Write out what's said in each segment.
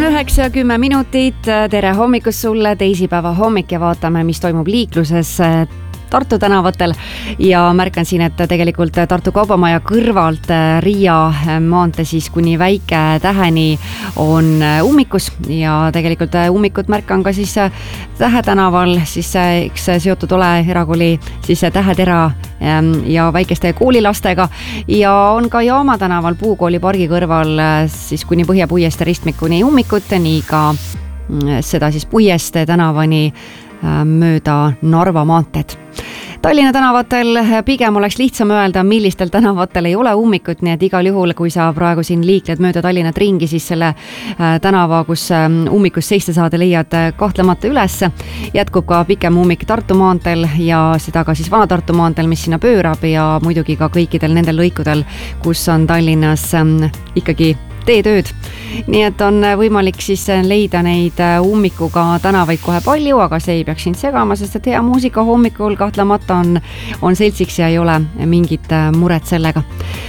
9:10 minutit, tere hommikust sulle, teisipäeva hommik ja vaatame, mis toimub liikluses Tartu tänavatel ja märkan siin, et tegelikult Tartu Kaubamaja kõrvalt Riia maantee siis kuni Väike-Täheni on ummikus ja tegelikult ummikut märkan ka siis Tähe tänaval, siis eks seotud ole erakooli siis Tähetera ja väikeste koolilastega ja on ka Jaama tänaval Puukooli pargi kõrval siis kuni Põhja-Puieste ristmikuni ummikut, nii ka seda siis Puieste tänavani mööda Narva maanteed. Tallinna tänavatel pigem oleks lihtsam öelda, millistel tänavatel ei ole ummikut, nii et igal juhul, kui sa praegu siin liikled mööda Tallinnat ringi, siis selle tänava, kus ummikus seista saada, leiad kahtlemata üles. Jätkub ka pikem ummik Tartu maanteel ja seda ka siis Vana-Tartu maanteel, mis sinna pöörab ja muidugi ka kõikidel nendel lõikudel, kus on Tallinnas ikkagi teetööd. Nii et on võimalik siis leida neid ummikuga tänavaid kohe palju, aga see ei peaks sind segama, sest et hea muusika hommikul kahtlemata on seltsiks ja ei ole mingit muret sellega.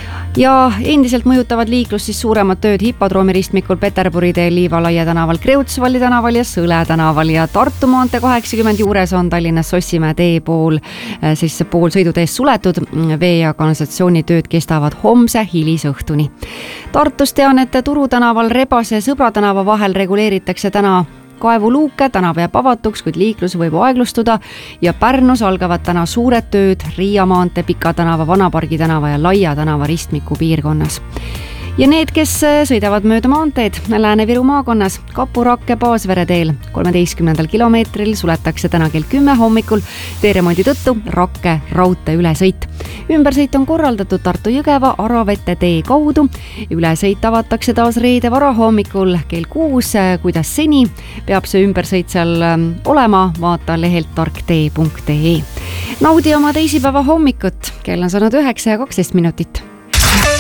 Ja endiselt mõjutavad liiklust siis suuremad tööd Hipodroomi ristmikul Peterburi teel, Liivalaia tänaval, Kreutzwaldi tänaval ja Sõle tänaval ja Tartu maantee 80 juures on Tallinnas Sossimäe tee pool sõiduteest suletud. Vee- ja kanalisatsioonitööd kestavad homse hilisõhtuni. Tartus tean, et Turu tänaval Rebase ja Sõbra tänava vahel reguleeritakse täna kaevuluuke, tänav jääb avatuks, kuid liiklus võib aeglustuda ja Pärnus algavad täna suured tööd Riia maantee, Pika tänava, Vanapargi tänava ja Laia tänava ristmiku piirkonnas. Ja need, kes sõidavad mööda maanteed Lääne-Viru maakonnas, Kapu-Rakke Paasvere teel 13. kilomeetril suletakse täna kell 10 hommikul teeremondi tõttu Rakke raudtee ülesõit. Ümbersõit on korraldatud Tartu-Jõgeva Aravete tee kaudu. Ülesõit avatakse taas reede varahommikul kell 6, kuidas seni peab see ümbersõit seal olema, vaata lehelt tarktee.ee. Naudi oma teisipäeva hommikut, kell on saanud 9:12 minutit.